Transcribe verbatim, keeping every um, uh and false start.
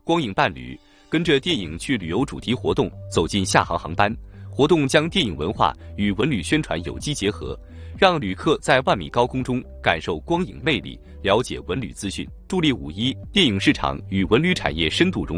光影伴旅，跟着电影去旅游主题活动，走进厦航航班。活动将电影文化与文旅宣传有机结合，让旅客在万米高空中感受光影魅力，了解文旅资讯，助力五一电影市场与文旅产业深度融合。